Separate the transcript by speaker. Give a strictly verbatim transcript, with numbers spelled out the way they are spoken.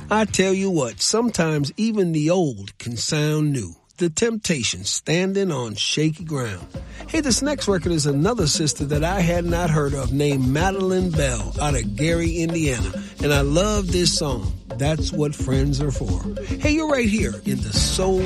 Speaker 1: I tell you what, sometimes even the old can sound new. The Temptations, Standing on Shaky Ground. Hey, this next record is another sister that I had not heard of named Madeline Bell out of Gary, Indiana. And I love this song, That's What Friends Are For. Hey, you're right here in the Soul